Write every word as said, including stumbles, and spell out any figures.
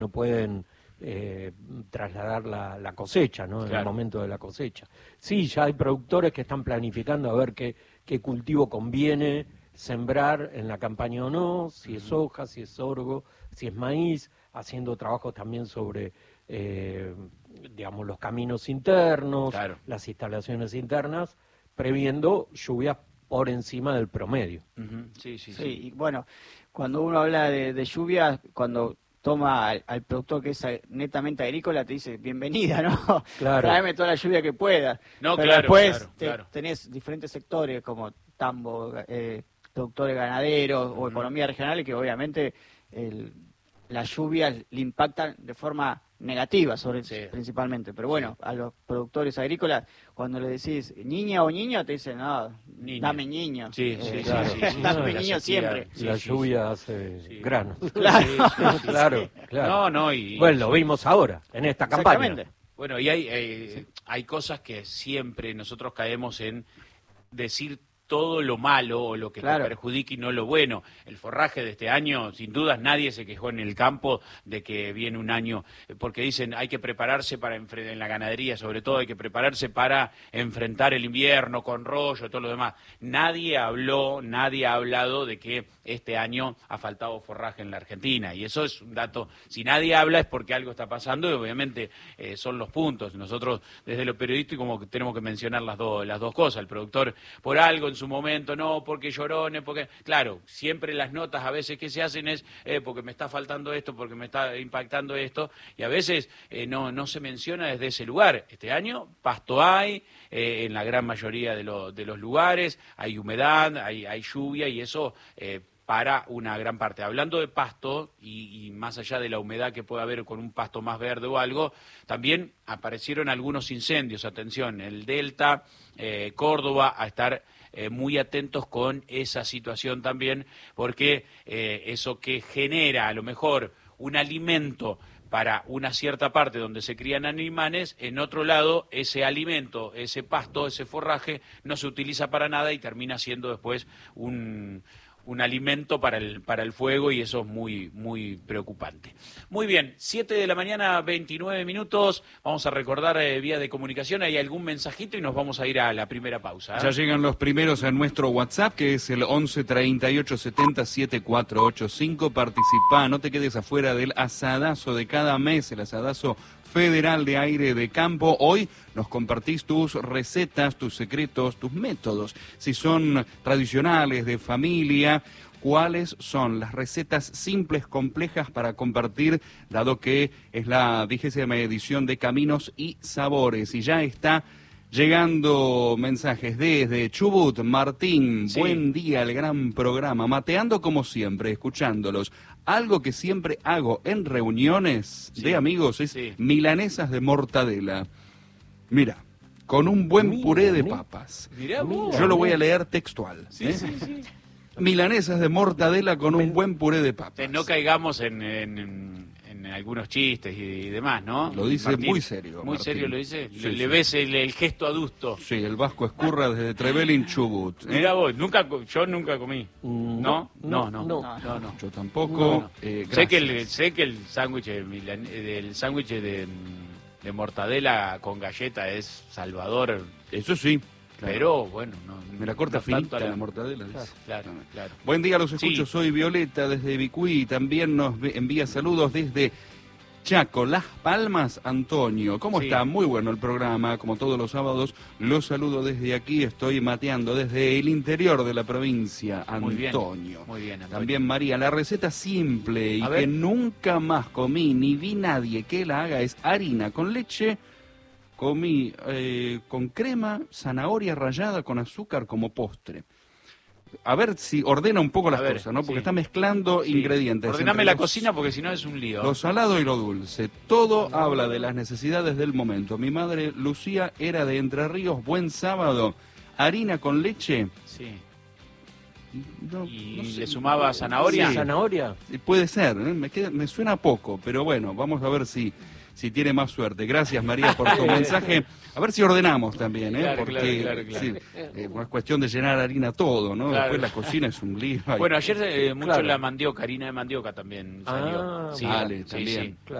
no pueden eh, trasladar la, la cosecha, ¿no? En Claro. el momento de la cosecha. Sí, ya hay productores que están planificando a ver qué, qué cultivo conviene sembrar en la campaña o no, si es soja, si es sorgo, si es maíz, haciendo trabajos también sobre, eh, digamos, los caminos internos, Claro. las instalaciones internas, previendo lluvias por encima del promedio. Uh-huh. Sí, sí, Sí, sí. y bueno, cuando uno habla de, de lluvias, cuando toma al, al productor que es netamente agrícola, te dice, bienvenida, ¿no? Claro. Tráeme toda la lluvia que puedas. No, Pero claro, después claro, te- claro. tenés diferentes sectores como tambo, eh, productores ganaderos o economía regional que obviamente el, las lluvias le impactan de forma negativa sobre Sí. principalmente. Pero bueno, a los productores agrícolas, cuando le decís niña o niño, te dicen, no, Niño. dame niño. Sí, sí, Eh, sí, claro. sí, sí, dame sí, la niño sequía. siempre. Sí, la sí, lluvia sí. hace Sí. granos. Claro. Sí, sí, sí, claro, sí. claro. No, no, y... Bueno, lo vimos ahora, en esta campaña. Exactamente. Bueno, y hay, eh, hay cosas que siempre nosotros caemos en decir todo lo malo o lo que Claro. te perjudique y no lo bueno. El forraje de este año, sin dudas, nadie se quejó en el campo de que viene un año, eh, porque dicen hay que prepararse para, enfre- en la ganadería sobre todo, hay que prepararse para enfrentar el invierno con rollo y todo lo demás. Nadie habló, nadie ha hablado de que este año ha faltado forraje en la Argentina, y eso es un dato. Si nadie habla es porque algo está pasando y obviamente eh, son los puntos. Nosotros desde lo periodístico como que tenemos que mencionar las, dos las dos cosas. El productor por algo en su momento, no, porque llorones, porque... Claro, siempre las notas a veces que se hacen es eh, porque me está faltando esto, porque me está impactando esto, y a veces eh, no, no se menciona desde ese lugar. Este año pasto hay, eh, en la gran mayoría de, lo, de los lugares, hay humedad, hay, hay lluvia, y eso... Eh, para una gran parte. Hablando de pasto, y, y más allá de la humedad que puede haber con un pasto más verde o algo, también aparecieron algunos incendios. Atención, el Delta, eh, Córdoba, a estar eh, muy atentos con esa situación también, porque eh, eso que genera a lo mejor un alimento para una cierta parte donde se crían animales, en otro lado ese alimento, ese pasto, ese forraje no se utiliza para nada y termina siendo después un... un alimento para el para el fuego, y eso es muy muy preocupante. Muy bien, siete de la mañana, veintinueve minutos, vamos a recordar eh, vía de comunicación, hay algún mensajito y nos vamos a ir a la primera pausa. ¿eh? Ya llegan los primeros a nuestro WhatsApp, que es el once treinta y ocho setenta setenta y cuatro ochenta y cinco. Participá, no te quedes afuera del asadazo de cada mes, el asadazo federal de aire de campo. Hoy nos compartís tus recetas, tus secretos, tus métodos. Si son tradicionales, de familia, ¿cuáles son las recetas simples, complejas para compartir, dado que es la vigésima edición de Caminos y Sabores? Y ya está llegando mensajes desde Chubut. Martín, Sí. Buen día, el gran programa. Mateando como siempre, escuchándolos. Algo que siempre hago en reuniones Sí. de amigos es Sí. milanesas de mortadela. Mira, con un buen Mira, puré de mira. papas. Mirá vos. Yo lo voy a leer textual. Sí, ¿eh? sí, sí. Milanesas de mortadela con un buen puré de papas. Eh, No caigamos en, en, en- en algunos chistes y, y demás, ¿no? Lo dice Martín, muy serio, Muy Martín. serio lo dice. Sí, le, sí. le ves el, el gesto adusto. Sí, el Vasco Escurra desde Trevelin, Chubut. ¿eh? Mirá vos, nunca, co- yo nunca comí. Mm, ¿No? No, no. no. no, no, no. Yo tampoco. No, no. eh, Sé que el gracias. sé que el sándwich de milan- eh, del sándwich de, de mortadela con galleta es salvador, Eso sí. claro. pero bueno, no. Me la corta no tanto finita a la mortadela. dice. Claro, claro. Buen día, los escucho. Sí. Soy Violeta desde Vicuí. También nos ve- envía saludos desde Chaco, Las Palmas, Antonio. ¿Cómo Sí. está? Muy bueno el programa, como todos los sábados. Los saludo desde aquí. Estoy mateando desde el interior de la provincia, Muy bien. Antonio. Muy bien, Antonio. También María, la receta simple y A que ver. nunca más comí ni vi nadie que la haga es harina con leche. Comí eh, con crema, zanahoria rallada con azúcar como postre. A ver si ordena un poco A las ver, cosas, ¿no? Porque sí. está mezclando Sí. ingredientes. Ordename entre la los- cocina porque si no es un lío. Lo salado y lo dulce. Todo habla de las necesidades del momento. Mi madre Lucía era de Entre Ríos. Buen sábado. Harina con leche. Sí. No, Y no sé. le sumaba zanahoria. Sí. ¿Zanahoria? Puede ser, ¿eh? me, queda- me suena poco, pero bueno, vamos a ver si, si tiene más suerte. Gracias, María, por tu mensaje. A ver si ordenamos también, ¿eh? Claro, Porque claro, claro, claro. sí, eh, es cuestión de llenar harina todo, ¿no? Claro. Después la cocina es un lío. Ay, Bueno, ayer eh, mucho Claro. la mandioca, harina de mandioca también salió. Ah, Sí, vale, sí, también. sí. Claro.